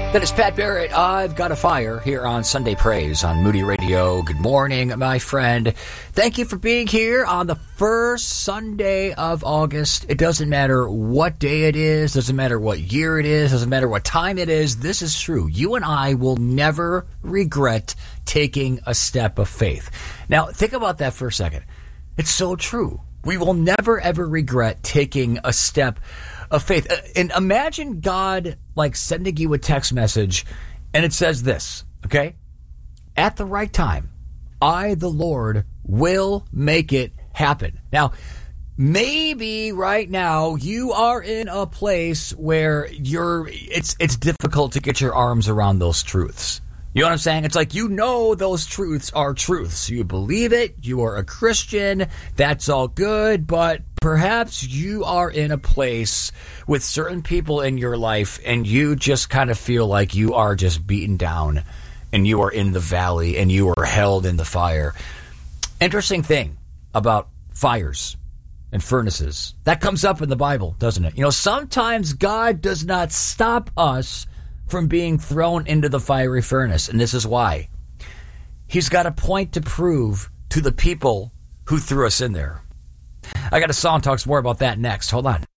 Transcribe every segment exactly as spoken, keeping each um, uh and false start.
That is Pat Barrett. I've got a fire here on Sunday Praise on Moody Radio. Good morning, my friend. Thank you for being here on the first Sunday of August. It doesn't matter what day it is, doesn't matter what year it is, doesn't matter what time it is. This is true. You and I will never regret taking a step of faith. Now, think about that for a second. It's so true. We will never, ever regret taking a step of faith. And imagine God like sending you a text message and it says this, okay? At the right time, I, the Lord, will make it happen. Now, maybe right now you are in a place where you're it's it's difficult to get your arms around those truths. You know what I'm saying? It's like, you know, those truths are truths. You believe it. You are a Christian. That's all good. But perhaps you are in a place with certain people in your life and you just kind of feel like you are just beaten down and you are in the valley and you are held in the fire. Interesting thing about fires and furnaces. That comes up in the Bible, doesn't it? You know, sometimes God does not stop us from being thrown into the fiery furnace. And this is why. He's got a point to prove to the people who threw us in there. I got a song talks more about that next. Hold on.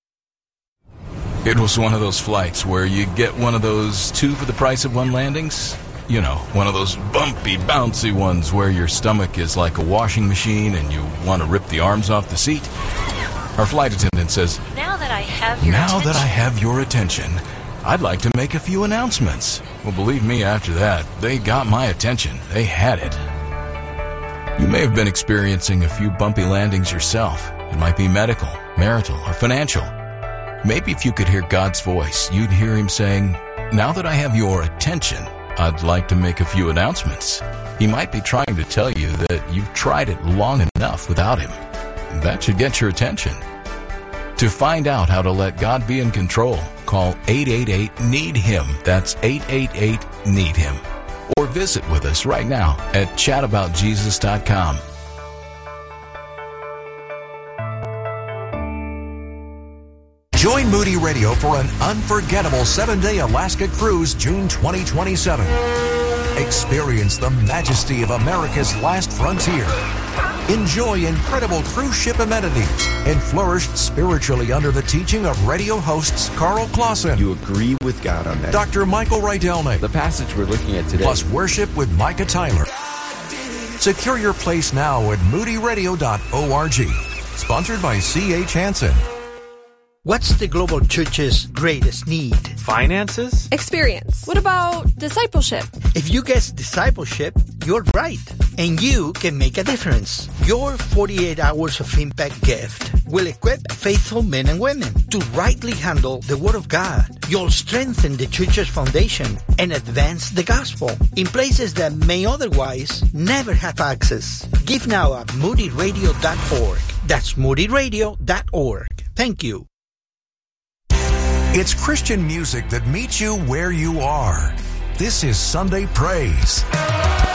It was one of those flights where you get one of those two for the price of one landings. You know, one of those bumpy, bouncy ones where your stomach is like a washing machine and you want to rip the arms off the seat. Our flight attendant says, Now that I have your now attention. that I have your attention, I'd like to make a few announcements. Well, believe me, after that, they got my attention. They had it. You may have been experiencing a few bumpy landings yourself. It might be medical, marital, or financial. Maybe if you could hear God's voice, you'd hear him saying, Now that I have your attention, I'd like to make a few announcements. He might be trying to tell you that you've tried it long enough without him. That should get your attention. To find out how to let God be in control, call eight eight eight, need him. That's eight eight eight, need him. Or visit with us right now at chat about jesus dot com. Join Moody Radio for an unforgettable seven-day Alaska cruise June twenty twenty-seven. Experience the majesty of America's last frontier. Enjoy incredible cruise ship amenities and flourish spiritually under the teaching of radio hosts Carl Clausen. You agree with God on that. Doctor Michael Rydelny. The passage we're looking at today. Plus worship with Micah Tyler. Secure your place now at moody radio dot org. Sponsored by C H Hansen. What's the global church's greatest need? Finances? Experience. What about discipleship? If you guess discipleship, you're right. And you can make a difference. Your forty-eight hours of impact gift will equip faithful men and women to rightly handle the Word of God. You'll strengthen the church's foundation and advance the gospel in places that may otherwise never have access. Give now at moody radio dot org. That's moody radio dot org. Thank you. It's Christian music that meets you where you are. This is Sunday Praise.